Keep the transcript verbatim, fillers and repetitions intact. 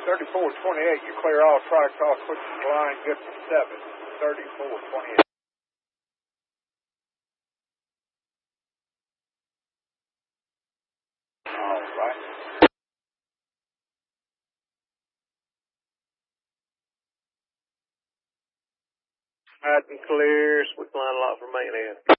thirty-four twenty-eight, you clear all tracks off, push the line, good for seven. thirty-four twenty-eight. All right. Nice and clear, switch line lock for main end.